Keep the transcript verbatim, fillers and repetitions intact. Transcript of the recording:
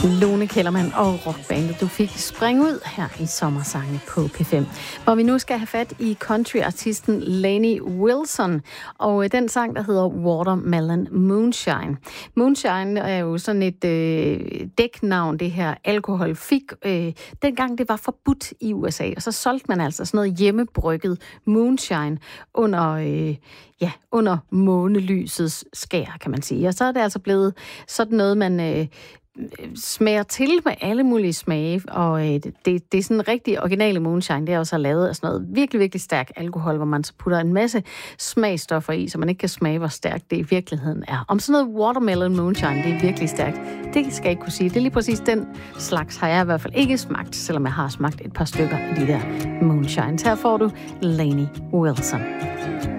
Lone Kellermann og rockbandet, du fik spring ud her i Sommersange på P fem, hvor vi nu skal have fat i countryartisten Lainey Wilson, og den sang, der hedder Watermelon Moonshine. Moonshine er jo sådan et øh, dæknavn, det her alkohol fik, øh, dengang det var forbudt i U S A, og så solgte man altså sådan noget hjemmebrygget moonshine under, øh, ja, under månelysets skær, kan man sige. Og så er det altså blevet sådan noget, man øh, smager til med alle mulige smage, og øh, det, det er sådan en rigtig originale moonshine. Det er også lavet af sådan noget virkelig, virkelig stærk alkohol, hvor man så putter en masse smagstoffer i, så man ikke kan smage, hvor stærkt det i virkeligheden er. Om sådan noget watermelon moonshine, det er virkelig stærkt, det skal jeg ikke kunne sige. Det er lige præcis den slags, har jeg i hvert fald ikke smagt, selvom jeg har smagt et par stykker af de der moonshines. Her får du Lainey Wilson.